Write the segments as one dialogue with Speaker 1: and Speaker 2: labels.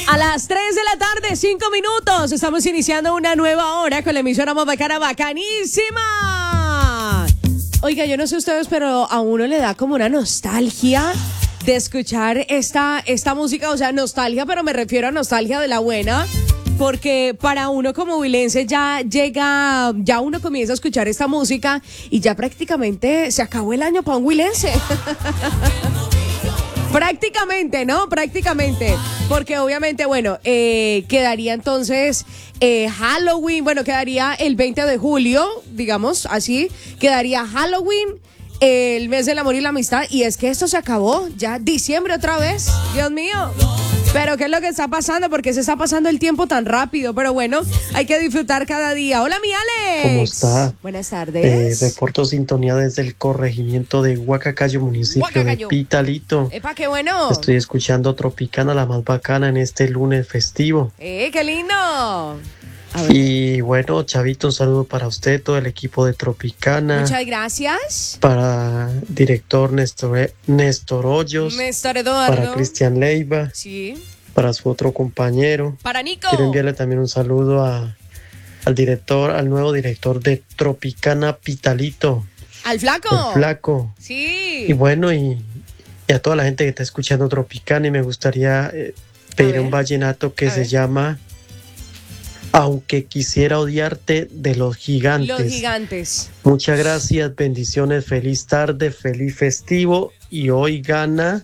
Speaker 1: A las 3 de la tarde, 5 minutos. Estamos iniciando una nueva hora con la emisora más bacana, bacanísima. Oiga, yo no sé ustedes, pero a uno le da como una nostalgia de escuchar esta música. O sea, nostalgia, pero me refiero a nostalgia de la buena. Porque para uno como huilense ya uno comienza a escuchar esta música y ya prácticamente se acabó el año para un huilense. Prácticamente, ¿no? Prácticamente. Porque obviamente, bueno, quedaría entonces Halloween. Bueno, quedaría el 20 de julio, digamos así. Quedaría Halloween, el mes del amor y la amistad. Y es que esto se acabó. Ya diciembre otra vez. Dios mío. Pero ¿qué es lo que está pasando? ¿Por qué se está pasando el tiempo tan rápido? Pero bueno, hay que disfrutar cada día. Hola, mi Alex.
Speaker 2: ¿Cómo está?
Speaker 1: Buenas tardes.
Speaker 2: Reporto sintonía desde el corregimiento de Huacacayo, municipio de Pitalito.
Speaker 1: ¡Epa, qué bueno!
Speaker 2: Estoy escuchando Tropicana, la más bacana, en este lunes festivo.
Speaker 1: ¡Qué lindo!
Speaker 2: Y bueno, Chavito, un saludo para usted, todo el equipo de Tropicana.
Speaker 1: Muchas gracias.
Speaker 2: Para director Néstor Hoyos.
Speaker 1: Néstor Eduardo.
Speaker 2: Para Cristian Leiva.
Speaker 1: Sí.
Speaker 2: Para su otro compañero.
Speaker 1: Para Nico.
Speaker 2: Quiero enviarle también un saludo al nuevo director de Tropicana Pitalito.
Speaker 1: ¿Al Flaco?
Speaker 2: El Flaco.
Speaker 1: Sí.
Speaker 2: Y bueno, y a toda la gente que está escuchando Tropicana, y me gustaría pedir un vallenato que se llama Aunque quisiera odiarte, de Los Gigantes.
Speaker 1: Los Gigantes.
Speaker 2: Muchas gracias, bendiciones, feliz tarde, feliz festivo. Y hoy gana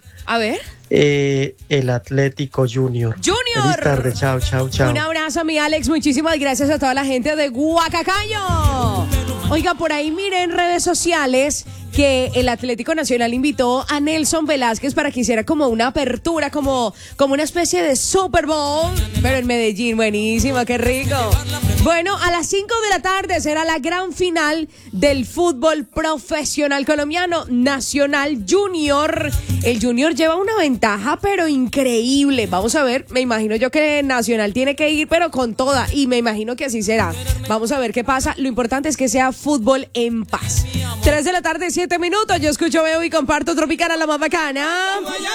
Speaker 2: el Atlético Junior. Feliz tarde, chao, chao, chao.
Speaker 1: Un abrazo a mi Alex, muchísimas gracias a toda la gente de Huacacayo. Oiga, por ahí miren en redes sociales que el Atlético Nacional invitó a Nelson Velázquez para que hiciera como una apertura, como una especie de Super Bowl, pero en Medellín. Buenísimo, qué rico. Bueno, a las 5 de la tarde será la gran final del fútbol profesional colombiano, Nacional Junior. El Junior lleva una ventaja, pero increíble. Vamos a ver, me imagino yo que Nacional tiene que ir, pero con toda, y me imagino que así será. Vamos a ver qué pasa. Lo importante es que sea fútbol en paz. 3 de la tarde, 7 minutos. Yo escucho, veo y comparto Tropicana, la más bacana.